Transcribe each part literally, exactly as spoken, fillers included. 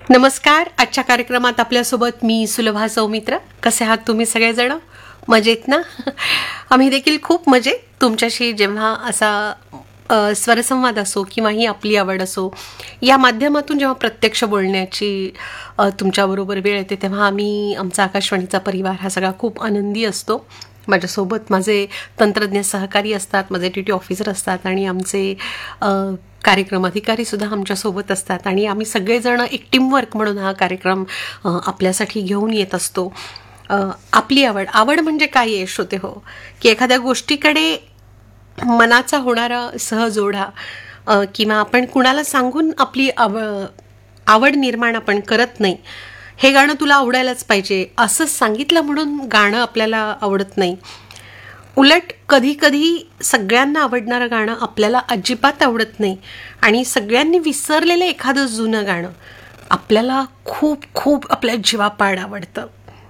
नमस्कार. आजच्या कार्यक्रमात आपल्यासोबत मी सुलभा सौमित्र. कसे आहात तुम्ही सगळेजण? मजेत ना? आम्ही देखील खूप मजेत. तुमच्याशी जेव्हा असा अ, स्वरसंवाद असो किंवा ही आपली आवड असो, या माध्यमातून जेव्हा प्रत्यक्ष बोलण्याची अ, तुमच्याबरोबर वेळ येते, तेव्हा आम्ही आमचा आकाशवाणीचा परिवार हा सगळा खूप आनंदी असतो. माझ्यासोबत माझे तंत्रज्ञ सहकारी असतात, माझे टी टी ऑफिसर असतात आणि आमचे अ, कार्यक्रम अधिकारीसुद्धा आमच्यासोबत असतात आणि आम्ही सगळेजण एक टीमवर्क म्हणून हा कार्यक्रम अ, आपल्यासाठी घेऊन येत असतो. अ, आपली आवड आवड म्हणजे काय आहे श्रोते हो, की एखाद्या गोष्टीकडे मनाचा होणारा सहज ओढा, अ, किंवा आपण कुणाला सांगून आपली आव आवड निर्माण आपण करत नाही. हे गाणं तुला आवडायलाच पाहिजे असं सांगितलं म्हणून गाणं आपल्याला आवडत नाही. उलट कधी कधी सगळ्यांना आवडणारं गाणं आपल्याला अजिबात आवडत नाही आणि सगळ्यांनी विसरलेलं एखादं जुनं गाणं आपल्याला खूप खूप आपल्या जीवापाड आवडतं.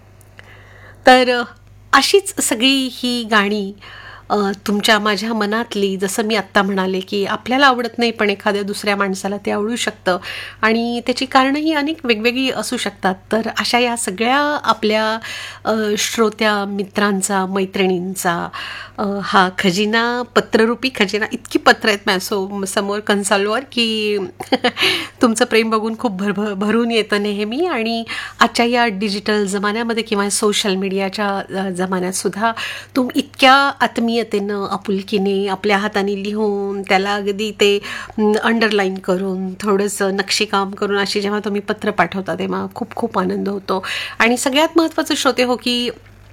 तर अ, अशीच सगळी ही गाणी अ, तुमच्या माझ्या मनातली, जसं मी आत्ता म्हणाले की आपल्याला आवडत नाही पण एखाद्या दुसऱ्या माणसाला ते आवडू शकतं आणि त्याची कारणंही अनेक वेगवेगळी असू शकतात. तर अशा या सगळ्या आपल्या अ, श्रोत्या मित्रांचा, मैत्रिणींचा अ, हा खजिना, पत्ररूपी खजिना, इतकी पत्र आहेत माझ्या सो समोर कन्सोलवर की तुमचं प्रेम बघून खूप भर भर- भरून येतं नेहमी. आणि आजच्या या डिजिटल जमान्यामध्ये किंवा सोशल मीडियाच्या अ, जमान्यात सुद्धा तुम्ही इतक्या आत्मीयतेनं, आपुलकीने आपल्या हाताने लिहून त्याला अगदी ते अंडरलाईन करून थोडंसं नक्षीकाम करून अशी जेव्हा तुम्ही पत्र पाठवता तेव्हा खूप खूप आनंद होतो. आणि सगळ्यात महत्त्वाचं श्रोते हो, की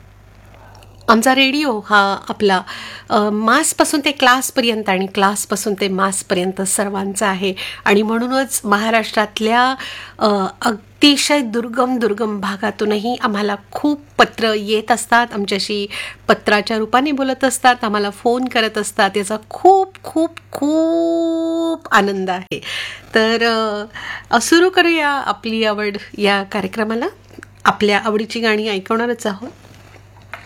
आमचा रेडिओ हा आपला अ, मासपासून ते क्लासपर्यंत आणि क्लासपासून ते मासपर्यंत सर्वांचा आहे. आणि म्हणूनच महाराष्ट्रातल्या अ, अतिशय दुर्गम दुर्गम भागातूनही आम्हाला खूप पत्र येत असतात, आमच्याशी पत्राच्या रूपाने बोलत असतात, आम्हाला फोन करत असतात. याचा खूप खूप खूप आनंद आहे. तर अ, सुरू करूया आपली आवड या कार्यक्रमाला. आपल्या आवडीची गाणी ऐकवणारच आहोत.